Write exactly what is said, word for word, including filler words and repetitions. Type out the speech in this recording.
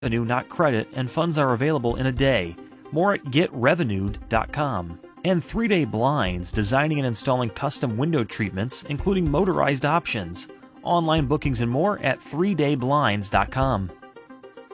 revenue, not credit, and funds are available in a day. More at get revenued dot com. And three day Blinds, designing and installing custom window treatments, including motorized options. Online bookings and more at three day blinds dot com.